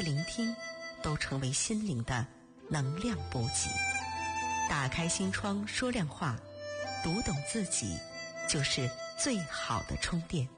聆听都成为心灵的能量补给。打开心窗说亮话，读懂自己就是最好的充电。